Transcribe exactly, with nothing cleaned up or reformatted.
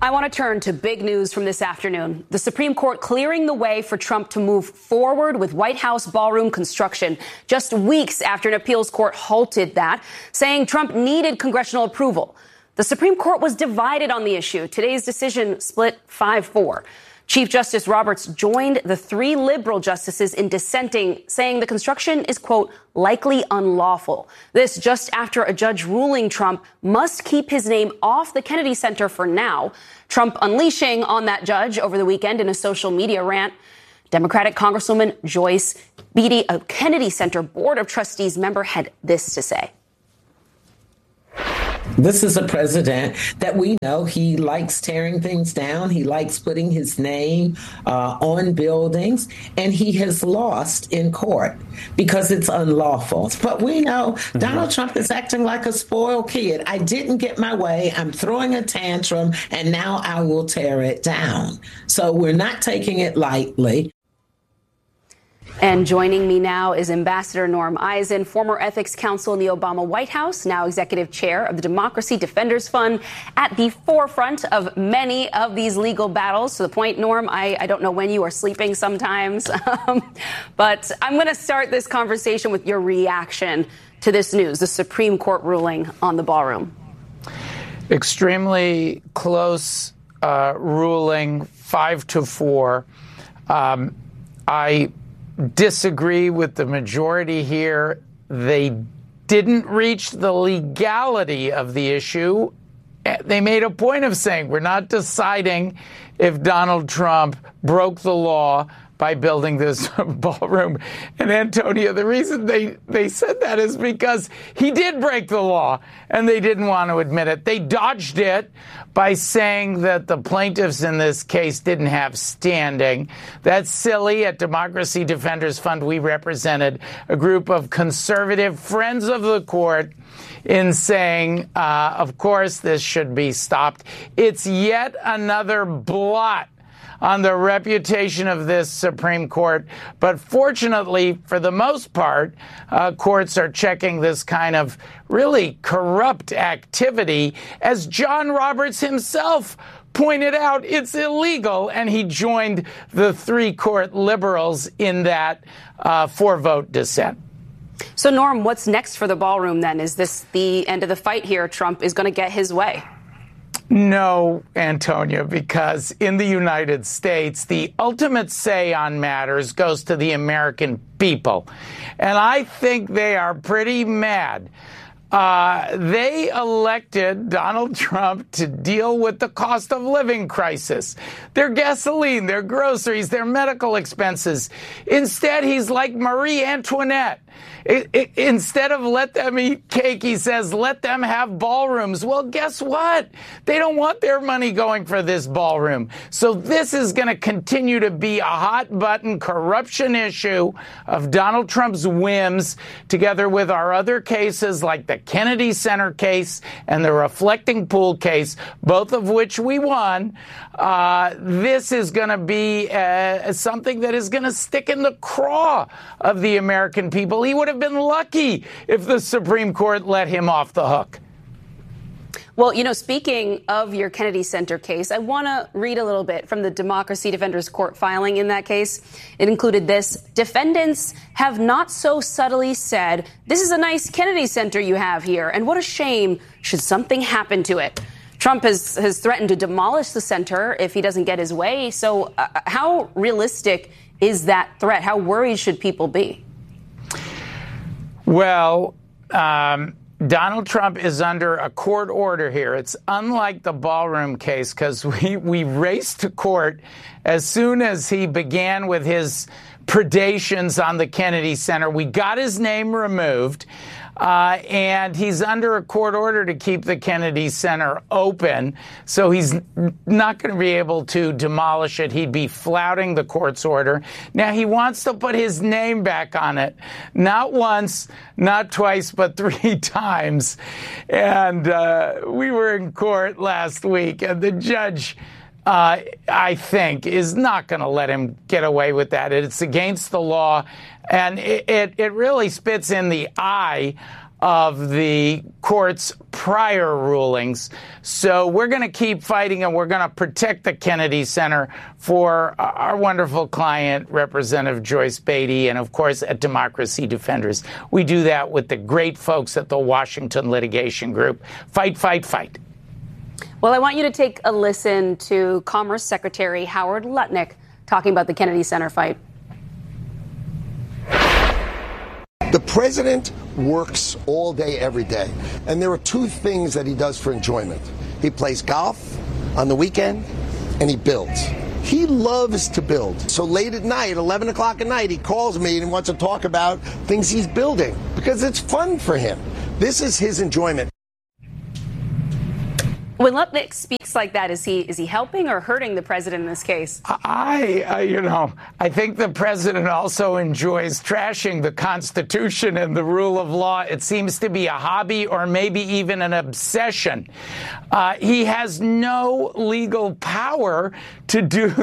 I want to turn to big news from this afternoon. The Supreme Court clearing the way for Trump to move forward with White House ballroom construction just weeks after an appeals court halted that, saying Trump needed congressional approval. The Supreme Court was divided on the issue. Today's decision split five four. Chief Justice Roberts joined the three liberal justices in dissenting, saying the construction is, quote, likely unlawful. This just after a judge ruling Trump must keep his name off the Kennedy Center for now. Trump unleashing on that judge over the weekend in a social media rant. Democratic Congresswoman Joyce Beatty, a Kennedy Center Board of Trustees member, had this to say. This is a president that we know he likes tearing things down. He likes putting his name uh, on buildings, and he has lost in court because it's unlawful. But we know mm-hmm. Donald Trump is acting like a spoiled kid. I didn't get my way. I'm throwing a tantrum, and now I will tear it down. So we're not taking it lightly. And joining me now is Ambassador Norm Eisen, former ethics counsel in the Obama White House, now executive chair of the Democracy Defenders Fund, at the forefront of many of these legal battles. To the point, Norm, I, I don't know when you are sleeping sometimes, um, but I'm going to start this conversation with your reaction to this news, the Supreme Court ruling on the ballroom. Extremely close uh, ruling, five to four. Um, I disagree with the majority here. They didn't reach the legality of the issue. They made a point of saying we're not deciding if Donald Trump broke the law by building this ballroom. And Antonio, the reason they, they said that is because he did break the law, and they didn't want to admit it. They dodged it by saying that the plaintiffs in this case didn't have standing. That's silly. At Democracy Defenders Fund, we represented a group of conservative friends of the court in saying, uh, of course, this should be stopped. It's yet another blot on the reputation of this Supreme Court. But fortunately, for the most part, uh, courts are checking this kind of really corrupt activity. As John Roberts himself pointed out, it's illegal, and he joined the three court liberals in that uh, four-vote dissent. So, Norm, what's next for the ballroom then? Is this the end of the fight here? Trump is going to get his way? No, Antonio, because in the United States, the ultimate say on matters goes to the American people. And I think they are pretty mad. Uh, they elected Donald Trump to deal with the cost of living crisis, their gasoline, their groceries, their medical expenses. Instead, he's like Marie Antoinette. It, it, instead of let them eat cake, he says, let them have ballrooms. Well, guess what? They don't want their money going for this ballroom. So this is going to continue to be a hot button corruption issue of Donald Trump's whims, together with our other cases like the Kennedy Center case and the Reflecting Pool case, both of which we won. Uh, this is going to be uh, something that is going to stick in the craw of the American people. He would have been lucky if the Supreme Court let him off the hook. Well, you know, speaking of your Kennedy Center case, I want to read a little bit from the Democracy Defenders Court filing in that case. It included this: defendants have not so subtly said, this is a nice Kennedy Center you have here, and what a shame should something happen to it. Trump has, has threatened to demolish the center if he doesn't get his way. So uh, how realistic is that threat? How worried should people be? Well, um, Donald Trump is under a court order here. It's unlike the ballroom case because we, we raced to court as soon as he began with his predations on the Kennedy Center. We got his name removed. Uh, and he's under a court order to keep the Kennedy Center open, so he's n- not going to be able to demolish it. He'd be flouting the court's order. Now, he wants to put his name back on it, not once, not twice, but three times. And uh, we were in court last week, and the judge, uh, I think, is not going to let him get away with that. It's against the law. And it, it, it really spits in the eye of the court's prior rulings. So we're going to keep fighting, and we're going to protect the Kennedy Center for our wonderful client, Representative Joyce Beatty, and, of course, at Democracy Defenders. We do that with the great folks at the Washington Litigation Group. Fight, fight, fight. Well, I want you to take a listen to Commerce Secretary Howard Lutnick talking about the Kennedy Center fight. The president works all day, every day. And there are two things that he does for enjoyment. He plays golf on the weekend, and he builds. He loves to build. So late at night, eleven o'clock at night, he calls me and wants to talk about things he's building because it's fun for him. This is his enjoyment. When Lutnick speaks like that, is he is he helping or hurting the president in this case? I, uh, you know, I think the president also enjoys trashing the Constitution and the rule of law. It seems to be a hobby or maybe even an obsession. Uh, he has no legal power to do